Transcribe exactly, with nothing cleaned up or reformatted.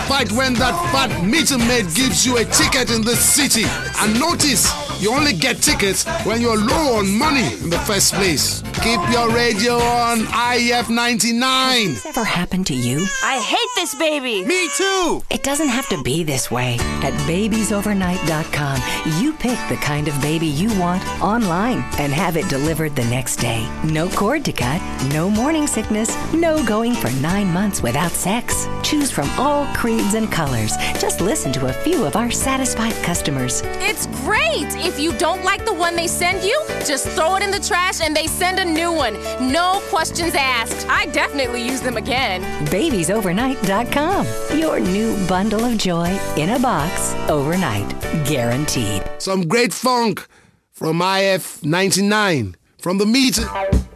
fight when that fat meter maid gives you a ticket in this city. And notice, you only get tickets when you're low on money in the first place. Keep your radio on I F ninety-nine. Has this ever happened to you? I hate this baby. Me too. It doesn't have to be this way. At babies overnight dot com, you pick the kind of baby you want online and have it delivered the next day. No cord to cut, no morning sickness, no going for nine months without sex. Choose from all creeds and colors. Just listen to a few of our satisfied customers. It's great. If you don't like the one they send you, just throw it in the trash and they send a new one. No questions asked. I definitely use them again. babies overnight dot com. Your new bundle of joy in a box overnight. Guaranteed. Some great funk from I F ninety-nine. From the meter.